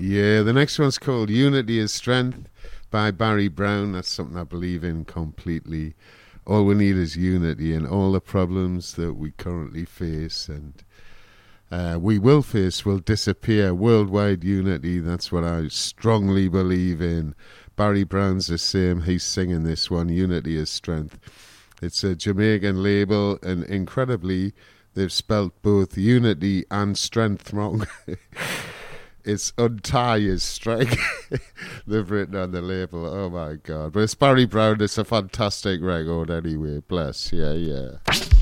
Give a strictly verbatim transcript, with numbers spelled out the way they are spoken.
Yeah, the next one's called Unity is Strength by Barry Brown. That's something I believe in completely. All we need is unity in all the problems that we currently face and uh, we will face will disappear. Worldwide unity, that's what I strongly believe in. Barry Brown's the same. He's singing this one, Unity is Strength. It's a Jamaican label, and incredibly, they've spelt both unity and strength wrong. It's untie is strength. They've written on the label. Oh, my God. But it's Barry Brown. It's a fantastic record anyway. Bless. Yeah, yeah.